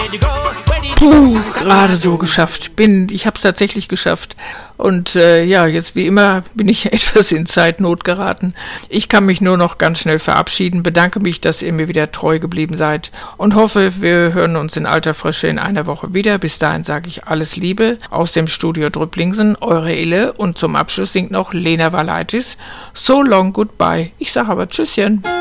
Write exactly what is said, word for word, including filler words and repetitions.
Puh, gerade so geschafft. Bin, ich habe es tatsächlich geschafft. Und äh, ja, jetzt wie immer bin ich etwas in Zeitnot geraten. Ich kann mich nur noch ganz schnell verabschieden, bedanke mich, dass ihr mir wieder treu geblieben seid und hoffe, wir hören uns in alter Frische in einer Woche wieder. Bis dahin sage ich alles Liebe aus dem Studio Drüpplingsen, eure Ille, und zum Abschluss singt noch Lena Valaitis So Long Goodbye. Ich sage aber Tschüsschen.